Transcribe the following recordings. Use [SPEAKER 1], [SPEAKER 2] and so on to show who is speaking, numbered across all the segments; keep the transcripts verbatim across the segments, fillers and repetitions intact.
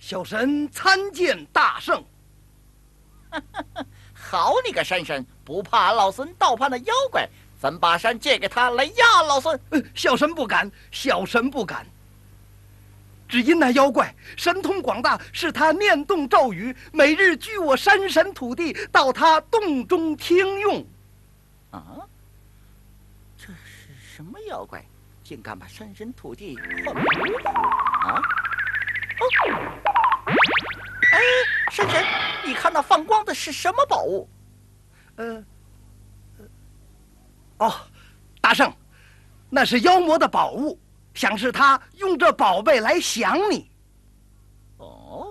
[SPEAKER 1] 小神参见大圣。
[SPEAKER 2] 好你个神神，不怕老孙道判的妖怪，怎把山借给他来压老孙？
[SPEAKER 1] 呃，小神不敢，小神不敢。只因那妖怪神通广大，是他念动咒语，每日居我山神土地，到他洞中听用。
[SPEAKER 2] 啊，这是什么妖怪？竟敢把山神土地放糊涂啊！哦，哎，山神，你看那放光的是什么宝物？
[SPEAKER 1] 呃，哦，大圣，那是妖魔的宝物，想是他用这宝贝来降你。
[SPEAKER 2] 哦，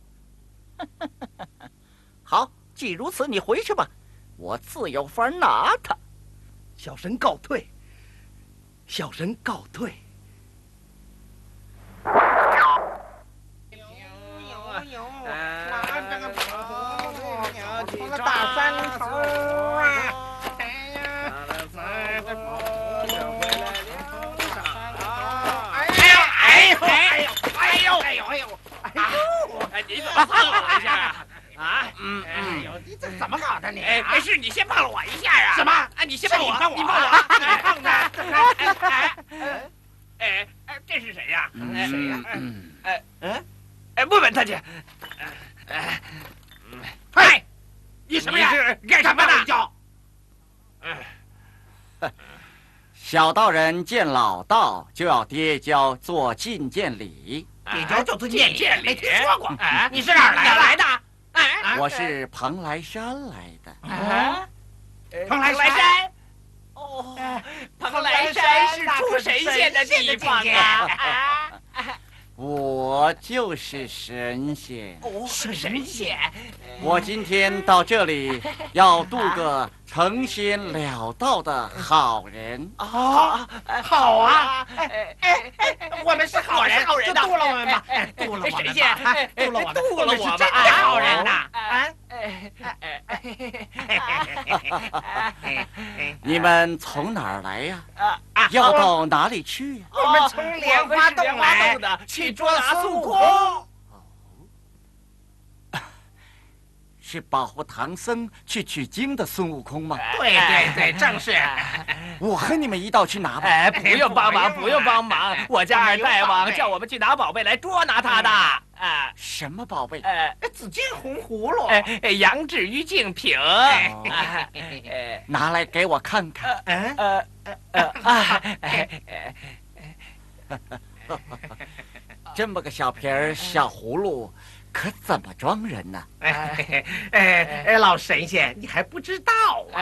[SPEAKER 2] 好，既如此，你回去吧，我自有法拿他。
[SPEAKER 1] 小神告退。小神告退。
[SPEAKER 3] 有有，拿这个宝物，从那大山头啊！哎呀，拿着宝物回来了。哎呀，哎呦，哎呦，哎呦，哎呦，哎呦，哎呦，你怎么碰了我一下啊？啊，嗯嗯，你这怎么搞的你？哎，是你先碰了我一下啊？什么？哎，你先碰我，你碰我，你碰的？哎哎哎哎，这是谁呀？谁呀？哎嗯。哎，问问他去。哎，哎，你什么呀？干什么呢？叫。
[SPEAKER 2] 哎，小道人见老道就要跌跤做觐见礼。
[SPEAKER 3] 跌跤就做觐见礼，没听说过。哎，你是哪儿来的？哎，
[SPEAKER 2] 我是蓬莱山来的。
[SPEAKER 3] 啊，蓬莱山。哦，蓬莱山是出神仙的地方啊。
[SPEAKER 2] 我就是神仙。
[SPEAKER 3] 哦，神仙！
[SPEAKER 2] 我今天到这里，要渡个成仙了道的好人。
[SPEAKER 3] 好，好啊！哎哎哎，我们是好人，就渡了我们吧！渡了我们吧！神仙，渡了我们，渡了我们，真的好人呐！啊！
[SPEAKER 2] 你们从哪儿来呀？要到哪里去呀？
[SPEAKER 3] 我们从莲花洞来的，去捉拿孙悟空。
[SPEAKER 2] 是保护唐僧去取经的孙悟空吗？
[SPEAKER 3] 对对对，正是。
[SPEAKER 2] 我和你们一道去拿吧。
[SPEAKER 4] 哎，不用帮忙，不用帮忙，我家二大王叫我们去拿宝贝来捉拿他的。啊，
[SPEAKER 2] 什么宝贝？
[SPEAKER 4] 呃，
[SPEAKER 3] 紫金红葫芦。
[SPEAKER 4] 哎，羊脂玉净瓶。
[SPEAKER 2] 拿来给我看看。
[SPEAKER 4] 呃呃呃啊！
[SPEAKER 2] 这么个小瓶儿小葫芦，可怎么装人呢？
[SPEAKER 3] 哎哎哎，老神仙，你还不知道啊？